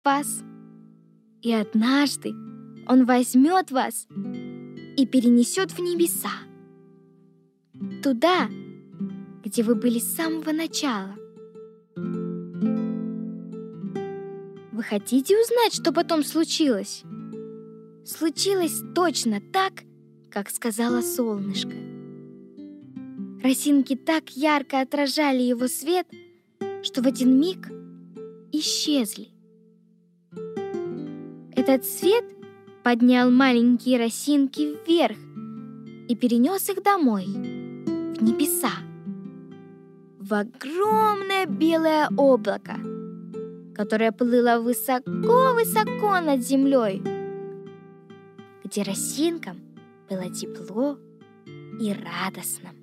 вас. И однажды Он возьмет вас и перенесет в небеса, туда, где вы были с самого начала. Вы хотите узнать, что потом случилось? Случилось точно так, как сказала солнышко. Росинки так ярко отражали его свет, что в один миг исчезли. Этот свет поднял маленькие росинки вверх и перенес их домой, в небеса, в огромное белое облако, которое плыло высоко-высоко над землей, где росинкам было тепло и радостно.